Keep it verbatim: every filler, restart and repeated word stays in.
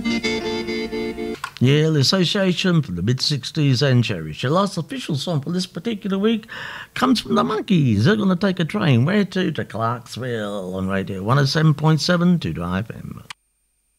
Yeah, the association from the mid-sixties and Cherish. Your last official song for this particular week comes from the Monkeys. They're going to take a train. Where to? To Clarksville on Radio one oh seven point seven to F M.